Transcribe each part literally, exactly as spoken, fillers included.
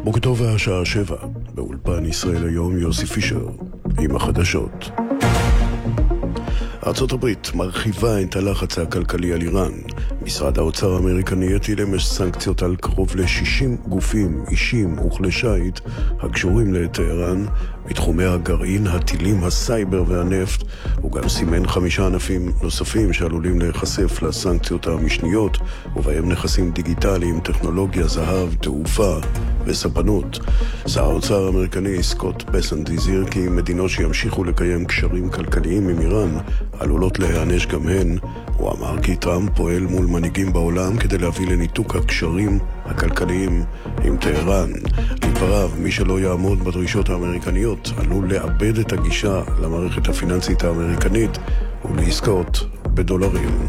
בוקר טוב, השעה שבע, באולפן ישראל היום יוסי פישר עם החדשות. ארצות הברית מרחיבה את הלחץ הכלכלי על איראן. משרד האוצר האמריקני הטיל אמש סנקציות על קרוב ל-שישים גופים, אישים וכלי שיט הקשורים לטהרן בתחומי הגרעין, הטילים, הסייבר והנפט. הוא גם סימן חמישה ענפים נוספים שעלולים להיחשף לסנקציות המשניות, ובהם נכסים דיגיטליים, טכנולוגיה, זהב, תעופה וספנות. שר האוצר האמריקני סקוט בסנט הזהיר כי מדינות שימשיכו לקיים קשרים כלכליים עם איראן עלולות להיענש גם הן. הוא אמר כי טראמפ פועל מול מנהיגים בעולם כדי להביא לניתוק הקשרים הכלכליים עם טהרן. לדבריו, מי שלא יעמוד בדרישות האמריקניות עלול לאבד את הגישה למערכת הפיננסית האמריקנית ולעסקאות בדולרים.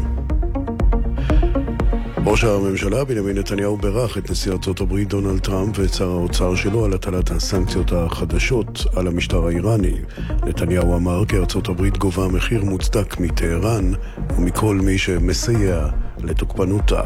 ראש הממשלה בנימין נתניהו בירך את נשיא ארצות הברית דונלד טראמפ ואת שר האוצר שלו על הטלת הסנקציות החדשות על המשטר האיראני. נתניהו אמר כי ארצות הברית גובה מחיר מוצדק מטהרן ומכל מי שמסייע לתוקפנותה.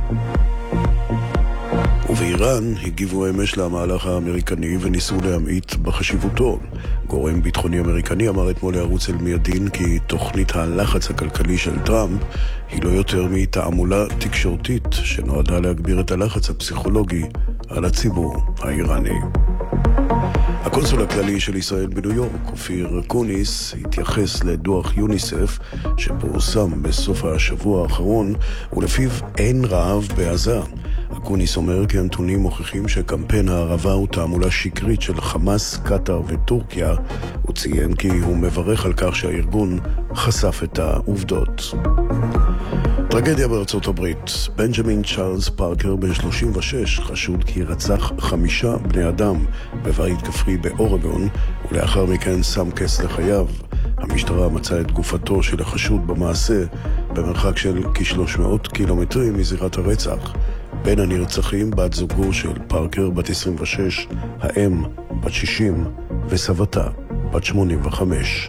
ובאיראן הגיבו אמש למהלך האמריקני וניסו להמעיט בחשיבותו. גורם ביטחוני אמריקני אמר אתמול לערוץ אל-מיאדין כי תוכנית הלחץ הכלכלי של טראמפ היא לא יותר מתעמולה תקשורתית שנועדה להגביר את הלחץ הפסיכולוגי על הציבור האיראני. הקונסול הכללי של ישראל בניו יורק, אופיר קוניס, התייחס לדוח יוניסף שפורסם בסוף השבוע האחרון, ולפיו אין רעב בעזה. קוניס אומר כי הנתונים מוכיחים שקמפיין הערבה הוא תעמולה שקרית של חמאס, קטר וטורקיה. הוא ציין כי הוא מברך על כך שהארגון חשף את העובדות. טרגדיה בארצות הברית. בנג'מין צ'ארלס פארקר בן שלושים ושש חשוד כי רצח חמישה בני אדם בבית כפרי באורגון, ולאחר מכן שם קץ לחייו. המשטרה מצאה את גופתו של החשוד במעשה במרחק של כ-שלוש מאות קילומטרים מזירת הרצח. בין הנרצחים בת זוגו של פארקר בת עשרים ושש, האם בת שישים וסבתה בת שמונים וחמש.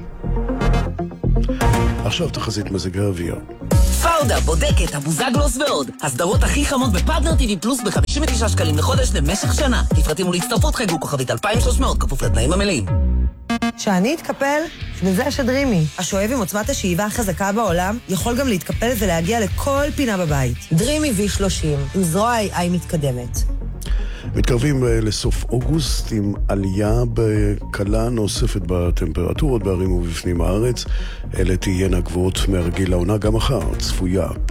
עכשיו תחזית מזג האוויר. פאודה בודקת, אבוזגלוס ועוד. הסדרות הכי חמות בפרטנר טי וי פלוס ב-חמישים ותשעה שקלים לחודש למשך שנה. לפרטים ולהצטרפות חייגו כוכבית אלפיים ושלוש מאות כפוף לתנאים המלאים. שאני אתקפל, וזה השדרימי. השואב עם עוצמת השאיבה החזקה בעולם יכול גם להתקפל ולהגיע לכל פינה בבית. דרימי וי שלושים, עם זרוע איי איי מתקדמת. מתקרבים לסוף אוגוסט עם עלייה בקלה נוספת בטמפרטורות בערים ובפנים הארץ. אלה תהיינה גבוהות מהרגיל לעונה, גם מחר צפויה